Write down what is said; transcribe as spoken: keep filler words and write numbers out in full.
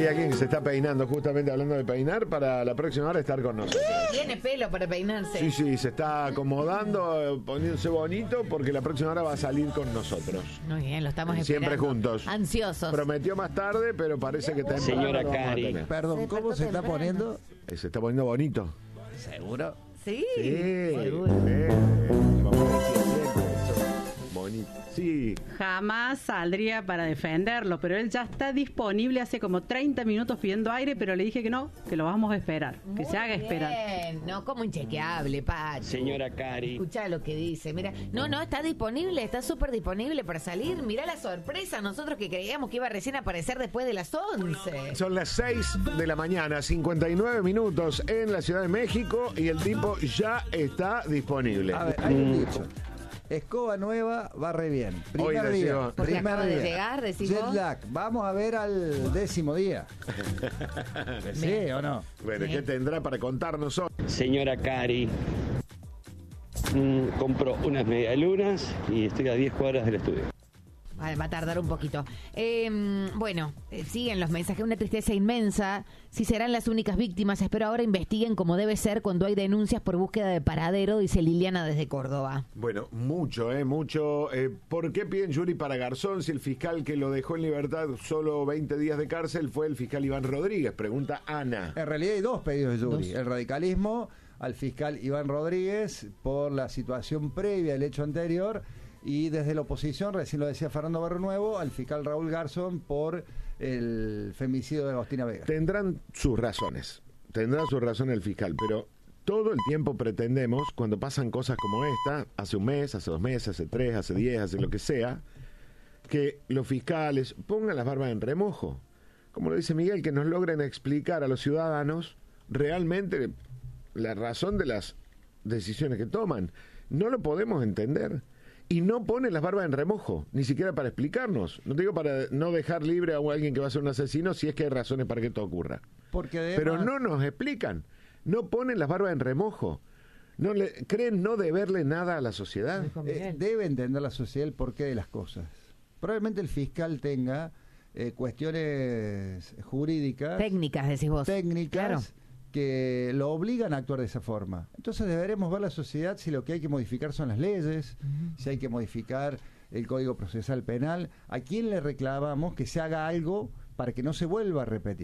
hay alguien que se está peinando, justamente hablando de peinar, para la próxima hora estar con nosotros. Tiene pelo para peinarse. Sí, sí, se está acomodando, poniéndose bonito, porque la próxima hora va a salir con nosotros. Muy bien, lo estamos esperando. Siempre juntos. Ansiosos. Prometió más tarde, pero parece que temprano. Señora lo vamos a Cari. tener. Perdón, ¿cómo se está poniendo? Eh, Se está poniendo bonito. ¿Seguro? Sí. Sí, seguro. eh, vamos a decir siempre eso. Bonito. Sí. Jamás saldría para defenderlo, pero él ya está disponible hace como treinta minutos pidiendo aire, pero le dije que no, que lo vamos a esperar, que Muy se haga esperar. bien. No, como inchequeable, Pacho. Señora Cari. Escuchá lo que dice. Mira, no, no, está disponible, está súper disponible para salir. Mirá la sorpresa. Nosotros que creíamos que iba recién a aparecer después de las once. Son las seis de la mañana, cincuenta y nueve minutos en la Ciudad de México y el tipo ya está disponible. A ver, hay un dicho. Escoba nueva, barre bien. Hoy Primer día. decimos- Porque Primer acaba de día. llegar, decís Jet vos. lag. Vamos a ver al décimo día. ¿Sí o no? Bueno, ¿qué tendrá para contarnos hoy? Señora Cari. Mm, compro unas medialunas y estoy a diez cuadras del estudio. Vale, va a tardar un poquito. Eh, bueno, eh, siguen los mensajes, una tristeza inmensa. Si serán las únicas víctimas, espero ahora investiguen como debe ser cuando hay denuncias por búsqueda de paradero, dice Liliana desde Córdoba. Bueno, mucho, ¿eh? Mucho. Eh, ¿Por qué piden jury para Garzón si el fiscal que lo dejó en libertad solo veinte días de cárcel fue el fiscal Iván Rodríguez? Pregunta Ana. En realidad hay dos pedidos de jury. Dos. El radicalismo al fiscal Iván Rodríguez por la situación previa al hecho anterior, y desde la oposición, recién lo decía Fernando Barrionuevo, al fiscal Raúl Garzón por el femicidio de Agostina Vega. Tendrán sus razones, tendrá su razón el fiscal, pero todo el tiempo pretendemos, cuando pasan cosas como esta, hace un mes, hace dos meses, hace tres, hace diez, hace lo que sea, que los fiscales pongan las barbas en remojo. Como lo dice Miguel, que nos logren explicar a los ciudadanos realmente la razón de las decisiones que toman. No lo podemos entender. Y no ponen las barbas en remojo, ni siquiera para explicarnos. No te digo para no dejar libre a alguien que va a ser un asesino si es que hay razones para que esto ocurra. Porque además, Pero no nos explican, no ponen las barbas en remojo, no le, creen no deberle nada a la sociedad. eh, debe entender la sociedad el porqué de las cosas. Probablemente el fiscal tenga eh, cuestiones jurídicas, Técnicas, decís vos. técnicas, Claro. que lo obligan a actuar de esa forma. Entonces deberemos ver la sociedad si lo que hay que modificar son las leyes, uh-huh. si hay que modificar el Código Procesal Penal. ¿A quién le reclamamos que se haga algo para que no se vuelva a repetir?